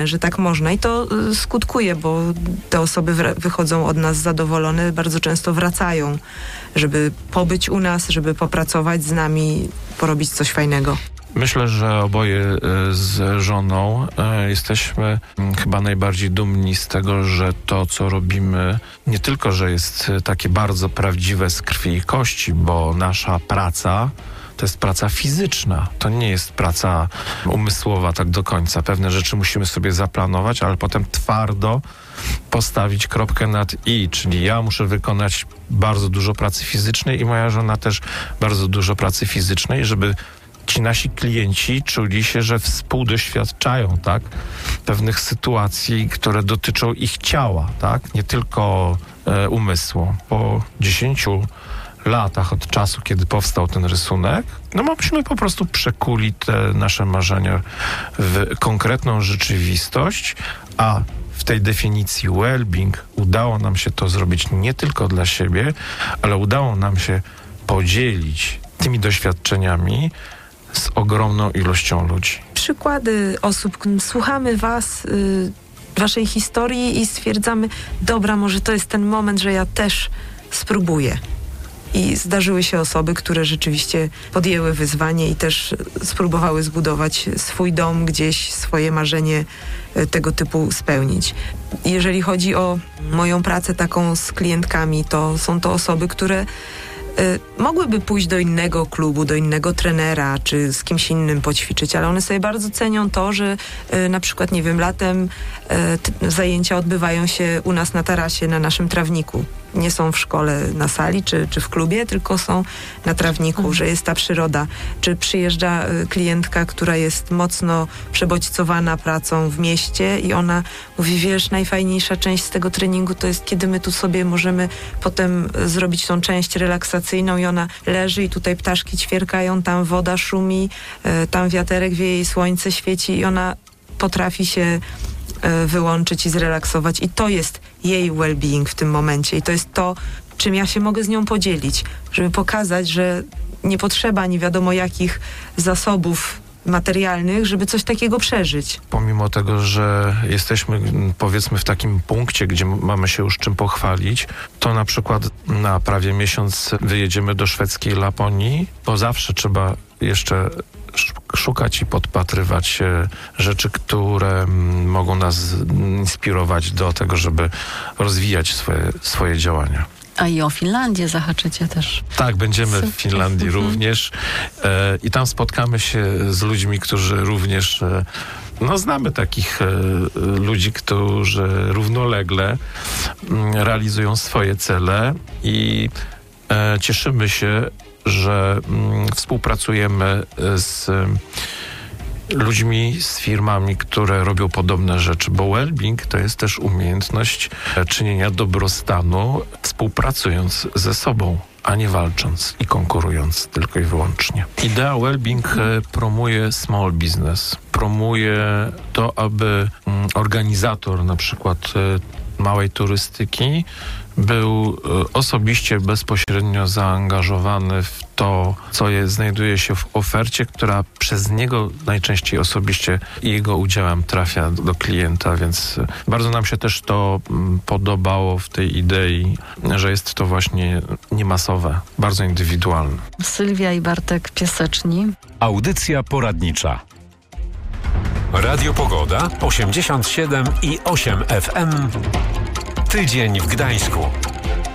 że tak można i to skutkuje, bo te osoby wychodzą od nas zadowolone, bardzo często wracają, żeby pobyć u nas, żeby popracować z nami, porobić coś fajnego. Myślę, że oboje z żoną jesteśmy chyba najbardziej dumni z tego, że to, co robimy, nie tylko, że jest takie bardzo prawdziwe z krwi i kości, bo nasza praca to jest praca fizyczna. To nie jest praca umysłowa tak do końca. Pewne rzeczy musimy sobie zaplanować, ale potem twardo postawić kropkę nad i, czyli ja muszę wykonać bardzo dużo pracy fizycznej i moja żona też bardzo dużo pracy fizycznej, żeby ci nasi klienci czuli się, że współdoświadczają, tak, pewnych sytuacji, które dotyczą ich ciała, tak, nie tylko umysłu. Po 10 latach od czasu, kiedy powstał ten rysunek, myśmy po prostu przekuli te nasze marzenia w konkretną rzeczywistość, a w tej definicji well-being udało nam się to zrobić nie tylko dla siebie, ale udało nam się podzielić tymi doświadczeniami z ogromną ilością ludzi. Przykłady osób, słuchamy was, waszej historii i stwierdzamy, dobra, może to jest ten moment, że ja też spróbuję. I zdarzyły się osoby, które rzeczywiście podjęły wyzwanie i też spróbowały zbudować swój dom gdzieś, swoje marzenie tego typu spełnić. Jeżeli chodzi o moją pracę taką z klientkami, to są to osoby, które mogłyby pójść do innego klubu, do innego trenera, czy z kimś innym poćwiczyć, ale one sobie bardzo cenią to, że na przykład, nie wiem, latem zajęcia odbywają się u nas na tarasie, na naszym trawniku. Nie są w szkole na sali, czy w klubie, tylko są na trawniku, że jest ta przyroda. Czy przyjeżdża klientka, która jest mocno przebodźcowana pracą w mieście i ona mówi, wiesz, najfajniejsza część z tego treningu to jest, kiedy my tu sobie możemy potem zrobić tą część relaksacyjną i ona leży i tutaj ptaszki ćwierkają, tam woda szumi, tam wiaterek wieje i słońce świeci i ona potrafi się wyłączyć i zrelaksować i to jest jej well-being w tym momencie i to jest to, czym ja się mogę z nią podzielić, żeby pokazać, że nie potrzeba nie wiadomo jakich zasobów materialnych, żeby coś takiego przeżyć. Pomimo tego, że jesteśmy powiedzmy w takim punkcie, gdzie mamy się już czym pochwalić, to na przykład na prawie miesiąc wyjedziemy do szwedzkiej Laponii, bo zawsze trzeba jeszcze szukać i podpatrywać rzeczy, które mogą nas inspirować do tego, żeby rozwijać swoje działania. A i o Finlandię zahaczycie też. Tak, będziemy w Finlandii również i tam spotkamy się z ludźmi, którzy również znamy takich ludzi, którzy równolegle realizują swoje cele i cieszymy się, że współpracujemy z ludźmi, z firmami, które robią podobne rzeczy, bo well-being to jest też umiejętność czynienia dobrostanu współpracując ze sobą, a nie walcząc i konkurując tylko i wyłącznie. Idea well-being promuje small business, promuje to, aby organizator na przykład małej turystyki był osobiście, bezpośrednio zaangażowany w to, co znajduje się w ofercie, która przez niego najczęściej osobiście i jego udziałem trafia do klienta, więc bardzo nam się też to podobało w tej idei, że jest to właśnie niemasowe, bardzo indywidualne. Sylwia i Bartek Piaseczni. Audycja poradnicza. Radio Pogoda 87,8 FM. Tydzień w Gdańsku.